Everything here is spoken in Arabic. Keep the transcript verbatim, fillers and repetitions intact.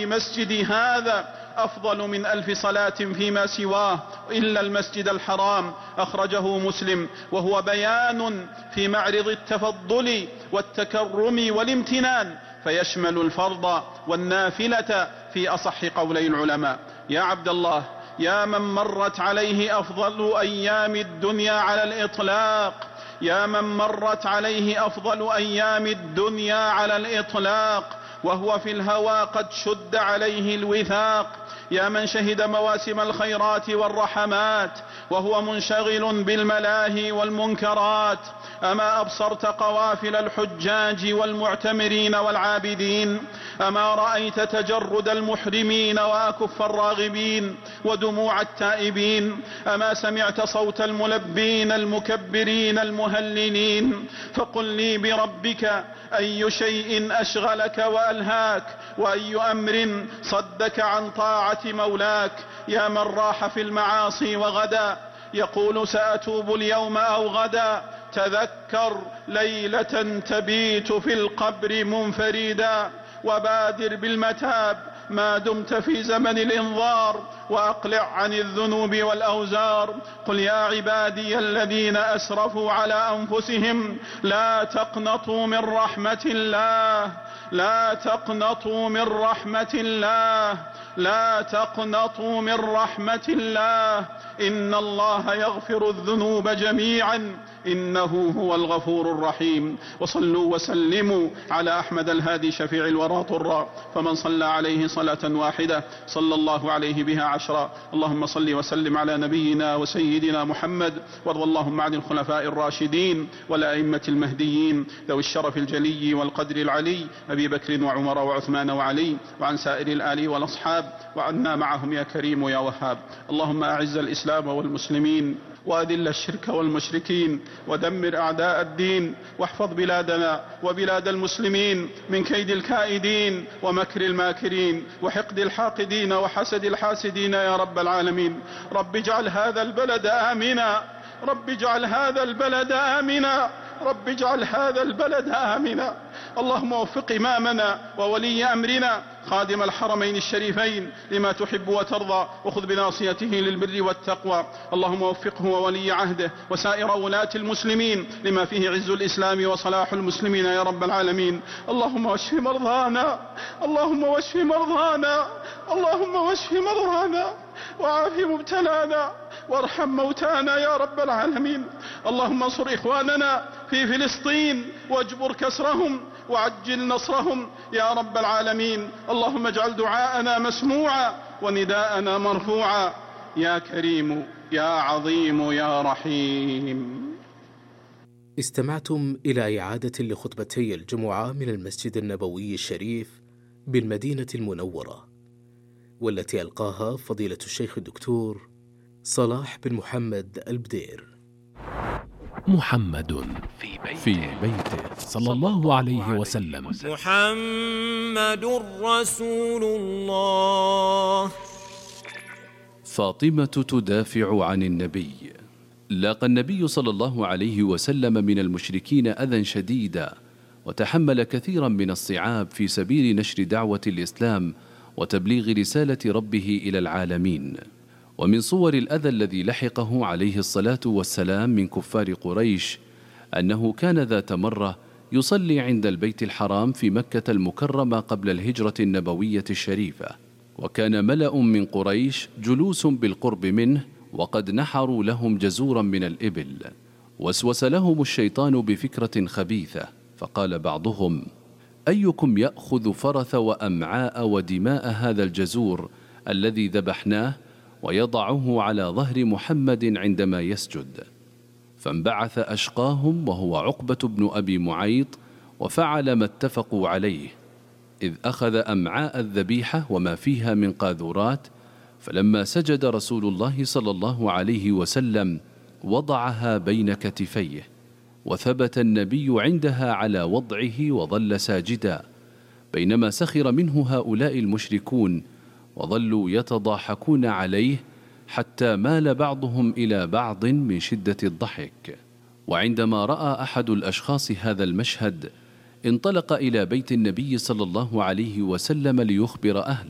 مسجدي هذا أفضل من ألف صلاة فيما سواه إلا المسجد الحرام. أخرجه مسلم، وهو بيان في معرض التفضل والتكرم والامتنان، فيشمل الفرض والنافلة في أصح قولي العلماء. يا عبد الله، يا من مرت عليه أفضل أيام الدنيا على الإطلاق، يا من مرت عليه أفضل أيام الدنيا على الإطلاق وهو في الهوى قد شد عليه الوثاق، يا من شهد مواسم الخيرات والرحمات وهو منشغل بالملاهي والمنكرات، أما أبصرت قوافل الحجاج والمعتمرين والعابدين؟ أما رأيت تجرد المحرمين وأكف الراغبين ودموع التائبين؟ أما سمعت صوت الملبين المكبرين المهللين؟ فقل لي بربك، أي شيء أشغلك وألهاك، وأي أمر صدك عن طاعة مولاك؟ يا من راح في المعاصي وغدا يقول سأتوب اليوم أو غدا، تذكر ليلة تبيت في القبر منفردا، وبادر بالمتاب ما دمت في زمن الإنظار، وأقلع عن الذنوب والأوزار. قل يا عبادي الذين أسرفوا على أنفسهم لا تقنطوا من رحمة الله، لا تقنطوا من رحمة الله، لا تقنطوا من رحمة الله، إن الله يغفر الذنوب جميعا إنه هو الغفور الرحيم. وصلوا وسلموا على أحمد الهادي شفيع الورى طرا، فمن صلى عليه صلاة واحدة صلى الله عليه بها عشرا. اللهم صل وسلم على نبينا وسيدنا محمد، وارض اللهم عن الخلفاء الراشدين والأئمة المهديين ذوي الشرف الجلي والقدر العلي، أبي بكر وعمر وعثمان وعلي، وعن سائر الآل والأصحاب، وعنا معهم يا كريم يا وهاب. اللهم أعز الإسلام والمسلمين، وأذل الشرك والمشركين، ودمر أعداء الدين، واحفظ بلادنا وبلاد المسلمين من كيد الكائدين ومكر الماكرين وحقد الحاقدين وحسد الحاسدين يا رب العالمين. رب اجعل هذا البلد آمنا، رب اجعل هذا البلد آمنا، رب اجعل هذا البلد آمنا. اللهم وفق إمامنا وولي أمرنا خادم الحرمين الشريفين لما تحب وترضى، وخذ بناصيته للبر والتقوى. اللهم وفقه وولي عهده وسائر ولاة المسلمين لما فيه عز الإسلام وصلاح المسلمين يا رب العالمين. اللهم واشف مرضانا، اللهم واشف مرضانا، اللهم واشف مرضانا، وعاف مبتلانا، وارحم موتانا يا رب العالمين. اللهم انصر إخواننا في فلسطين واجبر كسرهم وعجل نصرهم يا رب العالمين. اللهم اجعل دعاءنا مسموعا ونداءنا مرفوعا يا كريم يا عظيم يا رحيم. استمعتم إلى إعادة لخطبتي الجمعة من المسجد النبوي الشريف بالمدينة المنورة، والتي ألقاها فضيلة الشيخ الدكتور صلاح بن محمد البدير. محمد في بيته صلى الله عليه وسلم. محمد رسول الله. فاطمة تدافع عن النبي. لاقى النبي صلى الله عليه وسلم من المشركين أذى شديدا، وتحمل كثيرا من الصعاب في سبيل نشر دعوة الإسلام وتبليغ رسالة ربه إلى العالمين. ومن صور الأذى الذي لحقه عليه الصلاة والسلام من كفار قريش أنه كان ذات مرة يصلي عند البيت الحرام في مكة المكرمة قبل الهجرة النبوية الشريفة، وكان ملأ من قريش جلوس بالقرب منه وقد نحروا لهم جزورا من الإبل. وسوس لهم الشيطان بفكرة خبيثة، فقال بعضهم: أيكم يأخذ فرث وأمعاء ودماء هذا الجزور الذي ذبحناه ويضعه على ظهر محمد عندما يسجد؟ فانبعث أشقاهم وهو عقبة بن أبي معيط، وفعل ما اتفقوا عليه، إذ أخذ أمعاء الذبيحة وما فيها من قاذورات، فلما سجد رسول الله صلى الله عليه وسلم وضعها بين كتفيه، وثبت النبي عندها على وضعه وظل ساجدا، بينما سخر منه هؤلاء المشركون وظلوا يتضاحكون عليه حتى مال بعضهم إلى بعض من شدة الضحك. وعندما رأى أحد الأشخاص هذا المشهد انطلق إلى بيت النبي صلى الله عليه وسلم ليخبر أهله،